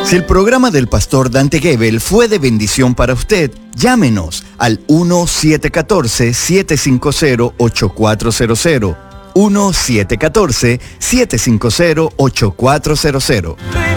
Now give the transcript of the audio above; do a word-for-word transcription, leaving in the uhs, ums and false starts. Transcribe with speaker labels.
Speaker 1: Si el programa del pastor Dante Gebel fue de bendición para usted, llámenos al uno siete uno cuatro, siete cinco cero, ocho cuatro cero cero. uno siete uno cuatro, siete cinco cero, ocho cuatro cero cero.